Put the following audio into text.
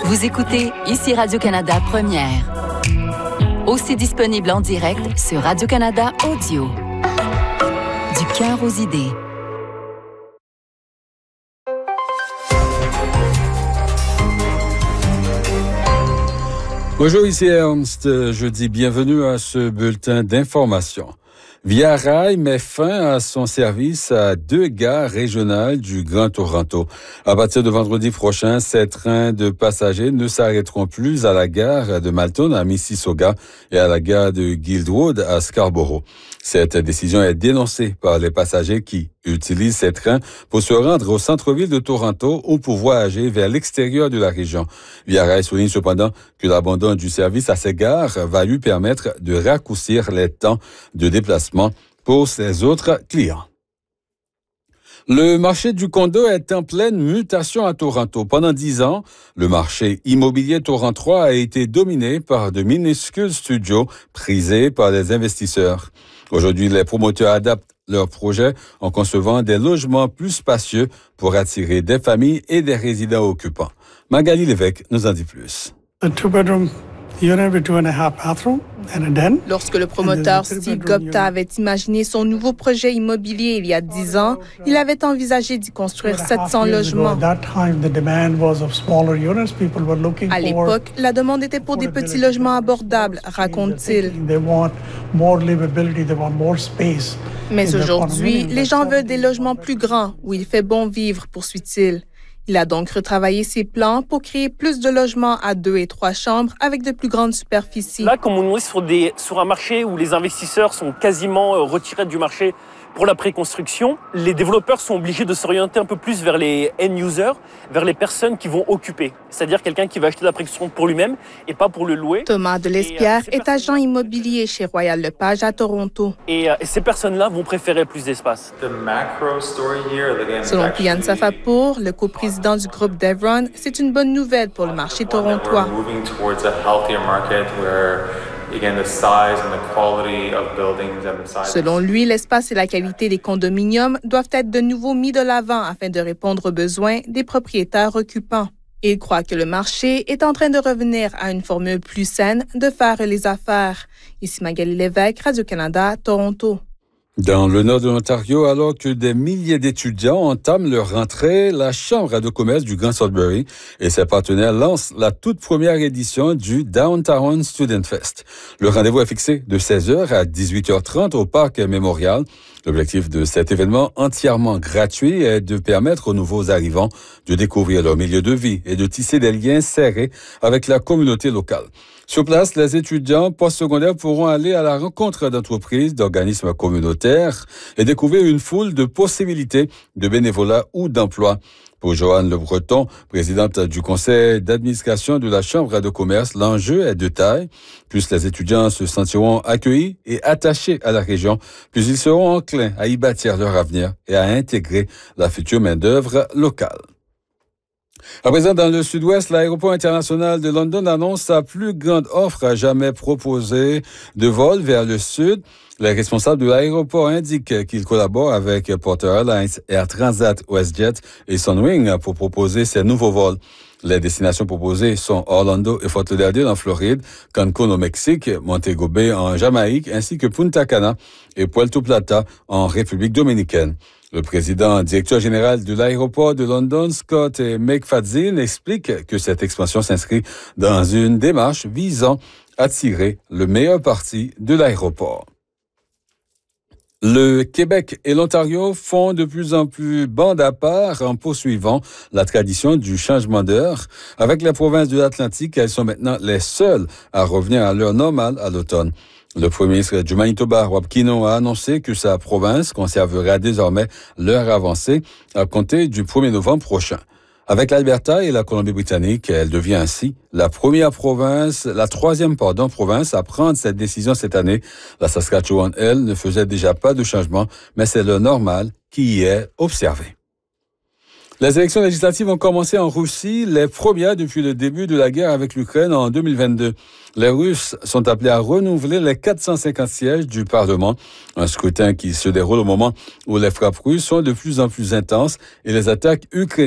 Vous écoutez ici Radio-Canada Première. Aussi disponible en direct sur Radio-Canada Audio. Du cœur aux idées. Bonjour, ici Ernst. Je dis bienvenue à ce bulletin d'information. Via Rail met fin à son service à 2 gares régionales du Grand Toronto. À partir de vendredi prochain, ces trains de passagers ne s'arrêteront plus à la gare de Malton à Mississauga et à la gare de Guild Road à Scarborough. Cette décision est dénoncée par les passagers qui utilisent ces trains pour se rendre au centre-ville de Toronto ou pour voyager vers l'extérieur de la région. Via Rail souligne cependant que l'abandon du service à ces gares va lui permettre de raccourcir les temps de déplacement pour ses autres clients. Le marché du condo est en pleine mutation à Toronto. Pendant 10 ans, le marché immobilier torontois a été dominé par de minuscules studios prisés par les investisseurs. Aujourd'hui, les promoteurs adaptent leurs projets en concevant des logements plus spacieux pour attirer des familles et des résidents occupants. Magali Lévesque nous en dit plus. Lorsque le promoteur Steve Gupta avait imaginé son nouveau projet immobilier il y a 10 ans, il avait envisagé d'y construire 700 logements. À l'époque, la demande était pour des petits logements abordables, raconte-t-il. Mais aujourd'hui, les gens veulent des logements plus grands, où il fait bon vivre, poursuit-il. Il a donc retravaillé ses plans pour créer plus de logements à 2 et 3 chambres avec de plus grandes superficies. Là, comme on est sur un marché où les investisseurs sont quasiment retirés du marché pour la préconstruction, les développeurs sont obligés de s'orienter un peu plus vers les end-users, vers les personnes qui vont occuper. C'est-à-dire quelqu'un qui va acheter la préconstruction pour lui-même et pas pour le louer. Thomas Delespierre est agent immobilier chez Royal Lepage à Toronto. Et ces personnes-là vont préférer plus d'espace. Selon Piyan Safapour, le coprésident du groupe Devron, c'est une bonne nouvelle pour le marché torontois. Selon lui, l'espace et la qualité des condominiums doivent être de nouveau mis de l'avant afin de répondre aux besoins des propriétaires occupants. Il croit que le marché est en train de revenir à une formule plus saine de faire les affaires. Ici Magali Lévesque, Radio-Canada, Toronto. Dans le nord de l'Ontario, alors que des milliers d'étudiants entament leur rentrée, la Chambre de commerce du Grand Sudbury et ses partenaires lancent la toute première édition du Downtown Student Fest. Le rendez-vous est fixé de 16h à 18h30 au Parc Mémorial. L'objectif de cet événement entièrement gratuit est de permettre aux nouveaux arrivants de découvrir leur milieu de vie et de tisser des liens serrés avec la communauté locale. Sur place, les étudiants postsecondaires pourront aller à la rencontre d'entreprises, d'organismes communautaires et découvrir une foule de possibilités de bénévolat ou d'emploi. Pour Joanne Le Breton, présidente du conseil d'administration de la Chambre de commerce, l'enjeu est de taille. Plus les étudiants se sentiront accueillis et attachés à la région, plus ils seront enclins à y bâtir leur avenir et à intégrer la future main-d'œuvre locale. À présent, dans le sud-ouest, l'aéroport international de London annonce sa plus grande offre à jamais proposée de vol vers le sud. Les responsables de l'aéroport indiquent qu'ils collaborent avec Porter Airlines, Air Transat, WestJet et Sunwing pour proposer ces nouveaux vols. Les destinations proposées sont Orlando et Fort Lauderdale en Floride, Cancún au Mexique, Montego Bay en Jamaïque, ainsi que Punta Cana et Puerto Plata en République dominicaine. Le président directeur général de l'aéroport de London, Scott McFadzean, explique que cette expansion s'inscrit dans une démarche visant à tirer le meilleur parti de l'aéroport. Le Québec et l'Ontario font de plus en plus bande à part en poursuivant la tradition du changement d'heure. Avec les provinces de l'Atlantique, elles sont maintenant les seules à revenir à l'heure normale à l'automne. Le premier ministre du Manitoba, Rob Kino, a annoncé que sa province conservera désormais l'heure avancée à compter du 1er novembre prochain. Avec l'Alberta et la Colombie-Britannique, elle devient ainsi la troisième province à prendre cette décision cette année. La Saskatchewan, elle, ne faisait déjà pas de changement, mais c'est l'heure normale qui y est observée. Les élections législatives ont commencé en Russie, les premières depuis le début de la guerre avec l'Ukraine en 2022. Les Russes sont appelés à renouveler les 450 sièges du Parlement, un scrutin qui se déroule au moment où les frappes russes sont de plus en plus intenses et les attaques ukrainiennes